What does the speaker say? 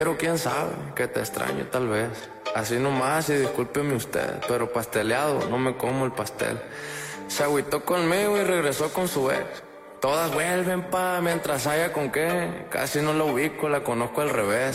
Pero quién sabe, que te extraño tal vez. Así nomás y discúlpeme usted, pero pasteleado no me como el pastel. Se agüitó conmigo y regresó con su ex. Todas vuelven pa' mientras haya con qué. Casi no la ubico, la conozco al revés.